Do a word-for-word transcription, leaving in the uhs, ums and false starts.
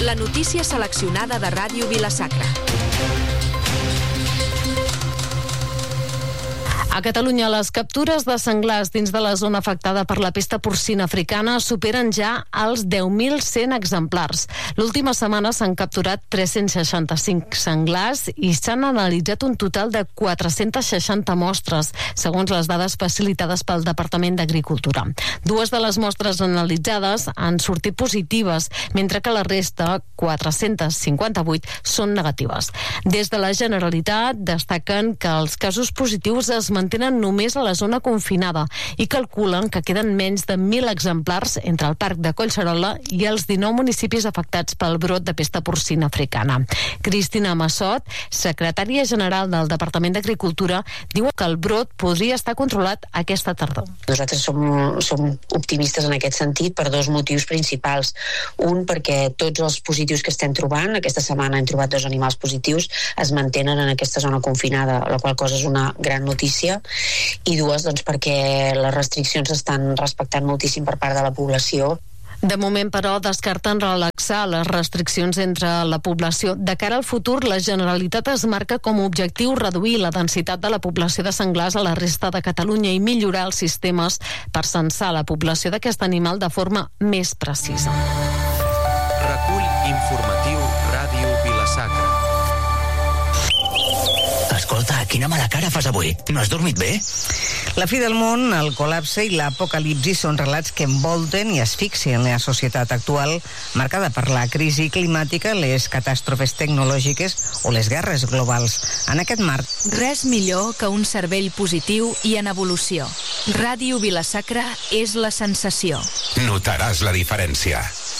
La notícia seleccionada de Ràdio Vila-sacra. A Catalunya, les captures de senglars dins de la zona afectada per la pesta porcina africana superen ja els deu mil cent exemplars. L'última setmana s'han capturat tres-cents seixanta-cinc senglars i s'han analitzat un total de quatre-cents seixanta mostres, segons les dades facilitades pel Departament d'Agricultura. Dues de les mostres analitzades han sortit positives, mentre que la resta, quatre-cents cinquanta-vuit, són negatives. Des de la Generalitat destaquen que els casos positius es mantenen només a la zona confinada i calculen que queden menys de mil exemplars entre el parc de Collserola i els dinou municipis afectats pel brot de pesta porcina africana. Cristina Massot, secretària general del Departament d'Agricultura, diu que el brot podria estar controlat aquesta tardor. Nosaltres som, som optimistes en aquest sentit per dos motius principals. Un, perquè tots els positius que estem trobant, aquesta setmana hem trobat dos animals positius, es mantenen en aquesta zona confinada, la qual cosa és una gran notícia. I dues, doncs, perquè les restriccions s'estan respectant moltíssim per part de la població. De moment, però, descarten relaxar les restriccions entre la població. De cara al futur, la Generalitat es marca com a objectiu reduir la densitat de la població de senglars a la resta de Catalunya i millorar els sistemes per censar la població d'aquest animal de forma més precisa. Recull informatiu Ràdio Vila-sacra. Escolta, quina mala cara fas avui. No has dormit bé? La fi del món, el col·lapse i l'apocalipsi són relats que envolten i asfixien la societat actual, marcada per la crisi climàtica, les catàstrofes tecnològiques o les guerres globals. En aquest marc... Res millor que un cervell positiu i en evolució. Ràdio Vila-sacra és la sensació. Notaràs la diferència.